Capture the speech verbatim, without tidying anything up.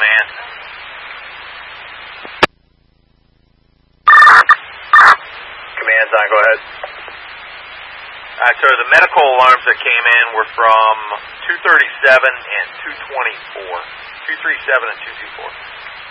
command. Command's on, go ahead. Alright, so the medical alarms that came in were from two thirty-seven and two twenty-four. two thirty-seven and two twenty-four.